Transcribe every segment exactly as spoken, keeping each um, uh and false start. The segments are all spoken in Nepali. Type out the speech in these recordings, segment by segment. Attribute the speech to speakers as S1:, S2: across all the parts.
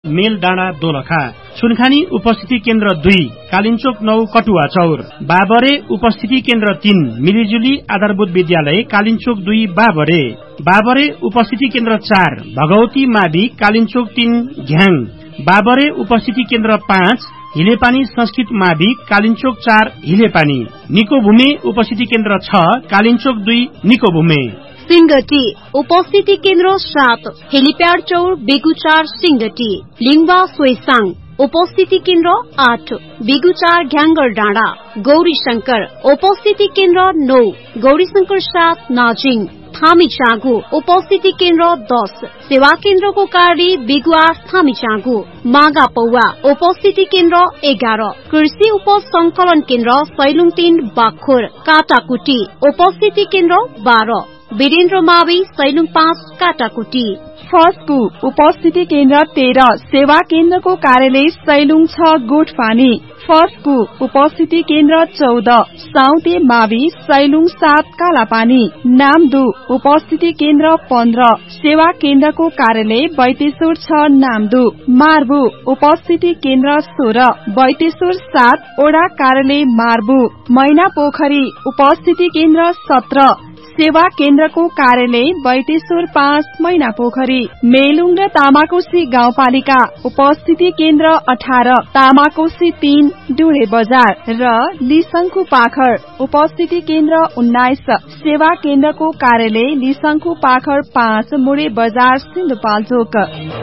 S1: मेल डाँडा दोलखा। सुनखानी उपस्थिति केन्द्र दुई कालिन्चोक नौ कटुवा चौर। बाबरे उपस्थिति केन्द्र तीन मिलिजुली आधारभूत विद्यालय कालिन्चोक दुई बाबरे। बाबरे उपस्थिति केन्द्र चार भगवती मावि कालिन्चोक तीन घ्याङ। बाबरे उपस्थिति केन्द्र पाँच हिलेपानी संस्कृत मावि कालिन्चोक चार हिलेपानी। निकोभूमे उपस्थिति केन्द्र छ कालिन्चोक दुई निकोभूमे।
S2: सिंगटी उपस्थिति केन्द्र सात हेलिप्याड चौर बेगुचार सिंगटी। लिङबा सोइसाङ उपस्थिति केन्द्र आठ बेगुचार घ्याङ्गर डाँडा। गौरी शंकर उपस्थिति केन्द्र नौ गौरीशंकर सात नाजिङ। थामीचाँगु उपस्थिति केन्द्र दस सेवा केन्द्रको कार्य बेगुआर थामीचाँगु। मागा पौवा उपस्थिति केन्द्र एघार कृषि उपज संकलन केन्द्र सैलुङ तीन बाखोर। काटाकुटी उपस्थिति केन्द्र बाह्र वीरेन्द्र मावि सैलुङ पाँच काटाकुटी।
S3: फस्कु उपस्थिति केन्द्र तेह्र सेवा केन्द्रको कार्यालय सैलुङ छ गोठपानी। फस्कु उपस्थिति केन्द्र चौध साउते मावि सैलुङ सात कालापानी। नामदु उपस्थिति केन्द्र पन्ध्र सेवा केन्द्रको कार्यालय बैतेश्वर छ नामदु। मार्बु उपस्थिति केन्द्र सोह्र बैतेश्वर सात ओडा कार्यालय मार्बु। मैना पोखरी उपस्थिति केन्द्र सत्र सेवा केन्द्रको कार्यालय बैतेश्वर पाँच मैना पोखरी। मेलुङ र तामाकोशी गाउँपालिका उपस्थिति केन्द्र अठार तामाकोशी तीन डुढे बजार र लिसंखु पाखर उपस्थिति केन्द्र उन्नाइस सेवा केन्द्रको कार्यालय लिसंखु पाखर पाँच मुडे बजार सिन्धुपाल्चोक।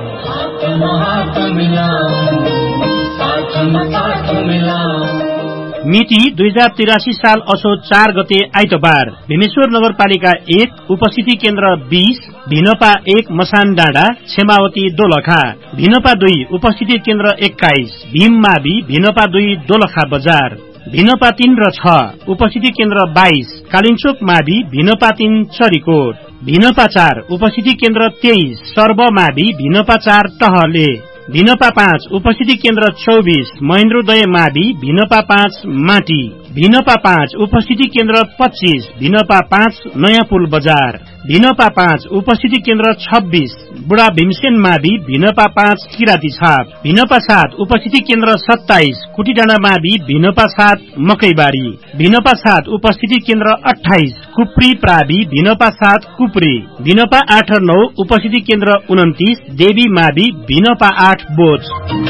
S1: मिति दुई हजार तिरासी साल असोज चार गते आइतबार भीमेश्वर नगरपालिका एक उपस्थिति केन्द्र बीस भिनपा एक मसान डाँडा क्षेमावती दोलखा। भिनपा दुई उपस्थिति केन्द्र एक्काइस भीम मावि भिनपा दुई दोलखा बजार। भिनपा तीन र छ उपस्थिति केन्द्र बाइस कालिन्चोक मावि भिनपा तीन चरीकोट। भिनपा चार उपस्थिति केन्द्र तेइस सर्व मावि भिनपा चार टहले। भिनपा पाँच उपस्थिति केन्द्र चौबीस महेन्द्रोदय मावि भिनपा पाँच माटी। भिनपा पाँच उपस्थिति केन्द्र पच्चीस भिनपा पाँच नयाँ पुल बजार। भिनपा पाँच उपस्थिति केन्द्र छब्बीस बुढा भीमसेन मावि भिनपा पाँच किराती छाप। भिनपा सात उपस्थिति केन्द्र सत्ताइस कुटीडाँडा मावि भिनपा सात मकैबारी। भिनपा सात उपस्थिति केन्द्र अठाइस कुप्री प्रावि भिनपा सात कुप्री। भिनपा आठ र नौ उपस्थिति केन्द्र उन्तिस देवी मावि भिनपा आठ बोच।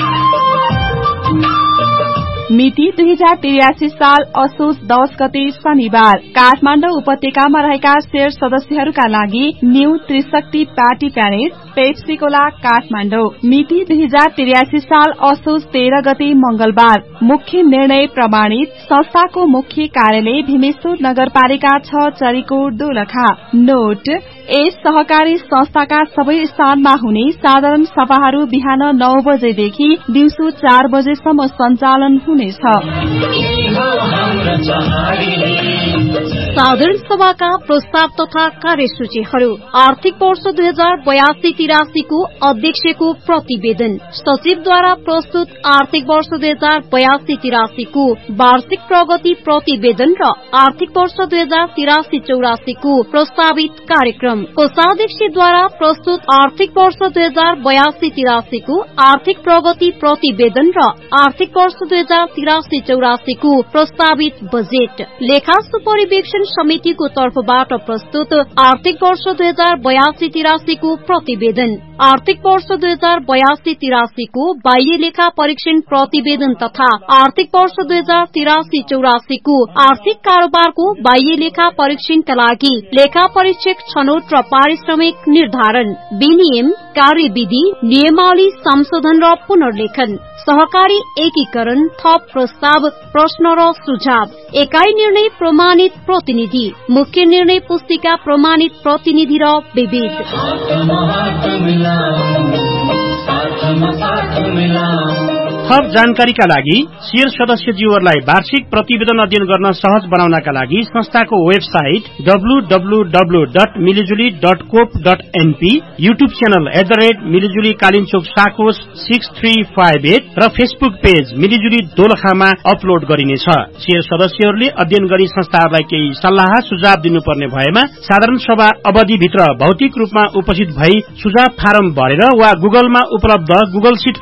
S3: मिति दुई हजार त्रियासी साल असोज दस गते शनिबार काठमाडौँ उपत्यकामा रहेका शेर सदस्यहरूका लागि न्यू त्रिशक्ति पार्टी प्यालेस पेप्सीकोला काठमाडौँ। मिति दुई हजार त्रियासी साल असोज तेह्र गते मंगलबार मुख्य निर्णय प्रमाणित संस्थाको मुख्य कार्यालय भीमेश्वर नगरपालिका छ चरीकोट दोलखा। नोट यस सहकारी संस्थाका सबै स्थानमा हुने साधारण सभाहरू बिहान नौ बजेदेखि दिउँसो चार बजेसम्म सञ्चालन हुनेछ।
S2: साधारण सभाका प्रस्ताव तथा कार्यसूचीहरू आर्थिक वर्ष दुई हजार बयासी तिरासीको अध्यक्षको प्रतिवेदन सचिवद्वारा प्रस्तुत आर्थिक वर्ष दुई हजार बयासी तिरासीको वार्षिक प्रगति प्रतिवेदन र आर्थिक वर्ष दुई हजार तिरासी चौरासीको प्रस्तावित कार्यक्रम कोषाध्यक्षद्वारा प्रस्तुत आर्थिक वर्ष दुई हजार बयासी तिरासीको आर्थिक प्रगति प्रतिवेदन र आर्थिक वर्ष दुई हजार तिरासी चौरासीको प्रस्तावित बजेट लेखा सुपरिवेक्षण समितिको तर्फबाट प्रस्तुत आर्थिक वर्ष दुई हजार बयासी तिरासीको प्रतिवेदन आर्थिक वर्ष दुई हजार बयासी तिरासीको बाह्य लेखा परीक्षण प्रतिवेदन तथा आर्थिक वर्ष दुई हजार तिरासी चौरासीको आर्थिक कारोबारको बाह्य लेखा परीक्षणका लागि लेखा परीक्षक छनौट र पारिश्रमिक निर्धारण विनियम कार्यविधि नियमावली संशोधन र पुनर्लेखन सहकारी एकीकरण थप प्रस्ताव प्रश्न र सुझाव एकाई निर्णय प्रमाणित प्रतिनिधि मुख्य निर्णय पुस्तिका प्रमाणित प्रतिनिधि र विविध
S1: थप जानकारीका लागि शेयर सदस्यज्यूहरूलाई वार्षिक प्रतिवेदन अध्ययन गर्न सहज बनाउनका लागि संस्थाको website W W W dot मिलिजुली dot cope dot NP YouTube channel at the rate मिलिजुली Kalinchowk साकोस six three five at र फेसबुक पेज मिलिजुली दोलखामा अपलोड गरिनेछ। शेयर सदस्यहरूले अध्ययन गरी संस्थाहरूलाई केही सल्लाह सुझाव दिनुपर्ने भएमा साधारण सभा अवधिभित्र भौतिक रूपमा उपस्थित भई सुझाव फारम भरेर वा गुगलमा उपलब्ध गुगल सिट